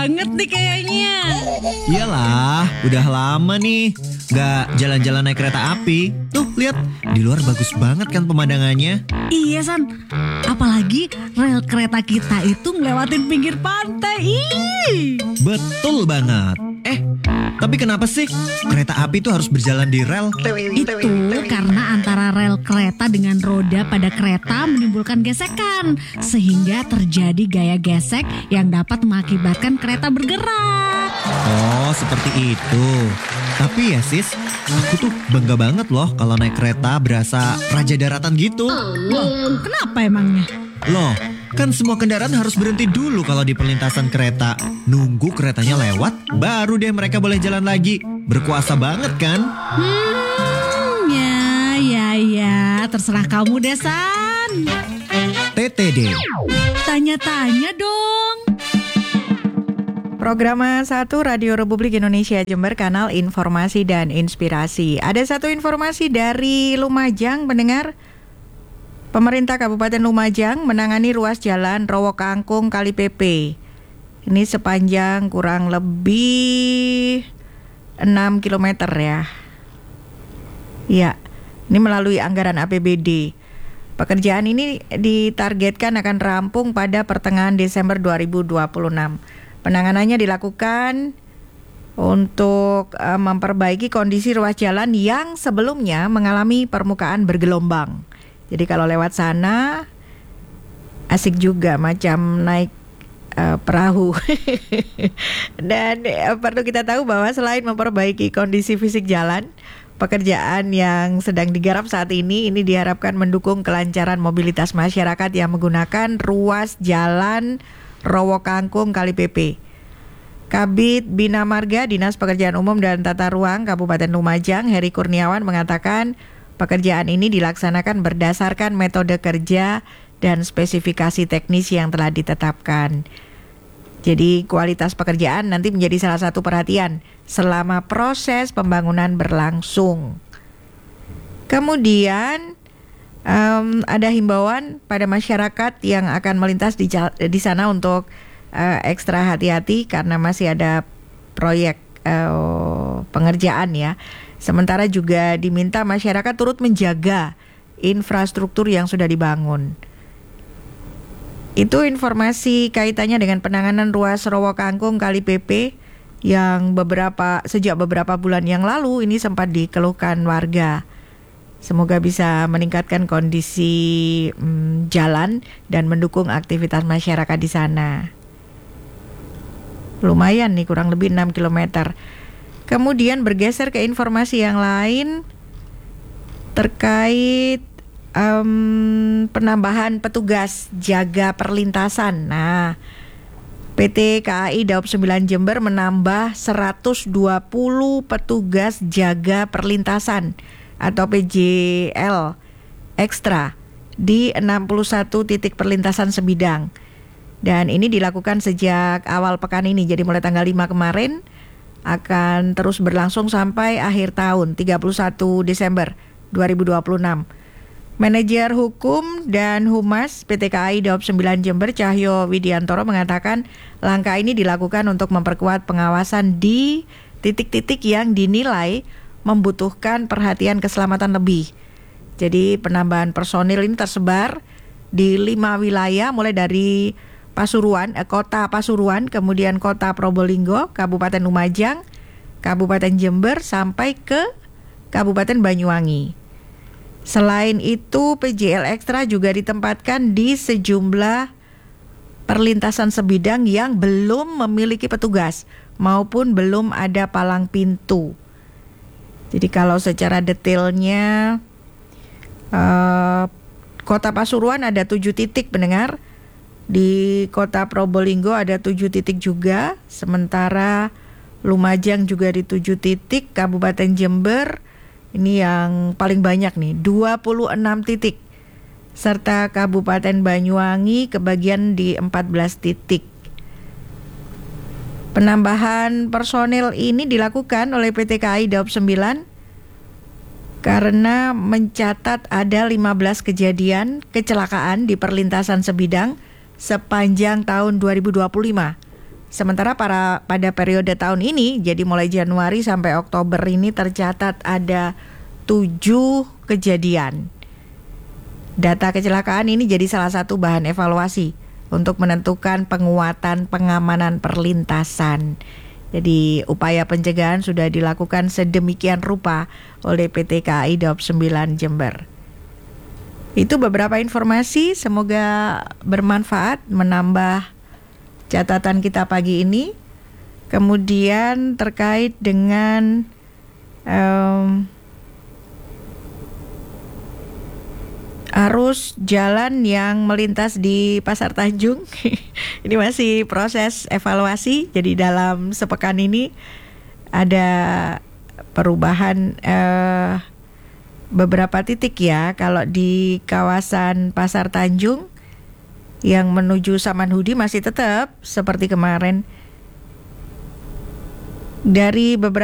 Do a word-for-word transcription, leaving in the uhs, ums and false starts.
banget nih kayaknya. Iyalah, udah lama nih gak jalan-jalan naik kereta api. Tuh, lihat, di luar bagus banget kan pemandangannya. Iya San, apalagi rel kereta kita itu ngelewatin pinggir pantai. Ih. Betul banget. Eh, tapi kenapa sih kereta api itu harus berjalan di rel? Itu karena antara rel kereta dengan roda pada kereta menimbulkan gesekan, sehingga terjadi gaya gesek yang dapat mengakibatkan kereta bergerak. Oh, seperti itu. Tapi ya sis, aku tuh bangga banget loh kalau naik kereta berasa raja daratan gitu. Loh, kenapa emangnya? Loh, kan semua kendaraan harus berhenti dulu kalau di perlintasan kereta. Nunggu keretanya lewat, baru deh mereka boleh jalan lagi. Berkuasa banget kan? Hmm, ya, ya, ya. Terserah kamu deh, San. T T D. Tanya-tanya dong. Program satu Radio Republik Indonesia Jember, kanal informasi dan inspirasi. Ada satu informasi dari Lumajang, pendengar. Pemerintah Kabupaten Lumajang menangani ruas jalan Rowo Kangkung Kali P P. Ini sepanjang kurang lebih enam kilometer ya. Ya, ini melalui anggaran A P B D. Pekerjaan ini ditargetkan akan rampung pada pertengahan Desember dua ribu dua puluh enam. Penanganannya dilakukan untuk uh, memperbaiki kondisi ruas jalan yang sebelumnya mengalami permukaan bergelombang. Jadi kalau lewat sana asik juga, macam naik uh, perahu. Dan uh, perlu kita tahu bahwa selain memperbaiki kondisi fisik jalan, pekerjaan yang sedang digarap saat ini ini diharapkan mendukung kelancaran mobilitas masyarakat yang menggunakan ruas jalan Rowo Kangkung Kali P P. Kabid Bina Marga Dinas Pekerjaan Umum dan Tata Ruang Kabupaten Lumajang, Heri Kurniawan, mengatakan pekerjaan ini dilaksanakan berdasarkan metode kerja dan spesifikasi teknis yang telah ditetapkan. Jadi kualitas pekerjaan nanti menjadi salah satu perhatian selama proses pembangunan berlangsung. Kemudian um, ada himbauan pada masyarakat yang akan melintas di, di sana untuk uh, ekstra hati-hati karena masih ada proyek uh, pengerjaan ya. Sementara juga diminta masyarakat turut menjaga infrastruktur yang sudah dibangun. Itu informasi kaitannya dengan penanganan ruas Rowo Kangkung Kali P P yang beberapa sejak beberapa bulan yang lalu ini sempat dikeluhkan warga. Semoga bisa meningkatkan kondisi hmm, jalan dan mendukung aktivitas masyarakat di sana. Lumayan nih, kurang lebih enam kilometer. Kemudian bergeser ke informasi yang lain terkait um, penambahan petugas jaga perlintasan. Nah, P T K A I Daob sembilan Jember menambah seratus dua puluh petugas jaga perlintasan atau P J L ekstra di enam puluh satu titik perlintasan sebidang. Dan ini dilakukan sejak awal pekan ini, jadi mulai tanggal lima kemarin akan terus berlangsung sampai akhir tahun tiga puluh satu Desember dua ribu dua puluh enam. Manajer Hukum dan Humas P T K A I Daob sembilan Jember, Cahyo Widiantoro, mengatakan langkah ini dilakukan untuk memperkuat pengawasan di titik-titik yang dinilai membutuhkan perhatian keselamatan lebih. Jadi penambahan personil ini tersebar di lima wilayah, mulai dari Pasuruan, eh, Kota Pasuruan, kemudian Kota Probolinggo, Kabupaten Lumajang, Kabupaten Jember, sampai ke Kabupaten Banyuwangi. Selain itu, P J L ekstra juga ditempatkan di sejumlah perlintasan sebidang yang belum memiliki petugas maupun belum ada palang pintu. Jadi kalau secara detailnya, uh, Kota Pasuruan ada tujuh titik, pendengar. Di Kota Probolinggo ada tujuh titik juga, sementara Lumajang juga di tujuh titik, Kabupaten Jember ini yang paling banyak nih, dua puluh enam titik, serta Kabupaten Banyuwangi kebagian di empat belas titik. Penambahan personil ini dilakukan oleh P T K A I Daob sembilan karena mencatat ada lima belas kejadian kecelakaan di perlintasan sebidang sepanjang tahun dua ribu dua puluh lima, Sementara para pada periode tahun ini, jadi mulai Januari sampai Oktober ini tercatat ada tujuh kejadian. Data kecelakaan ini jadi salah satu bahan evaluasi untuk menentukan penguatan pengamanan perlintasan. Jadi upaya pencegahan sudah dilakukan sedemikian rupa oleh P T K A I Daob sembilan Jember. Itu beberapa informasi, semoga bermanfaat, menambah catatan kita pagi ini. Kemudian terkait dengan um, arus jalan yang melintas di Pasar Tanjung. Ini masih proses evaluasi. Jadi dalam sepekan ini ada perubahan eh, beberapa titik ya. Kalau di kawasan Pasar Tanjung yang menuju Samanhudi masih tetap seperti kemarin. Dari beberapa